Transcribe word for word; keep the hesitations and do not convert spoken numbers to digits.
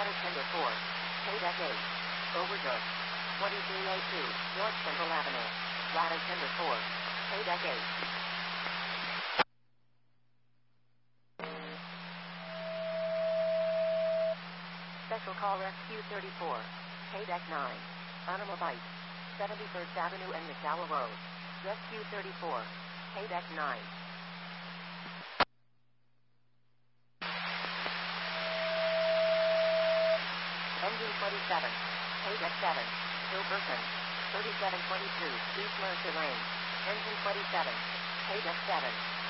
Ladder Tender four. Paydeck eight. Overdose. twenty-three A two, North Central Avenue. Ladder Tender four. Paydeck eight. Special call S Q thirty-four. Paydeck nine. Animal Bite. seventy-first Avenue and McDowell Road. Rescue thirty-four. Paydeck nine. Engine twenty-seven. Paydeck seven. Hilberton. thirty-seven twenty-two, East Mercer Lane. Engine twenty-seven. Paydeck seven.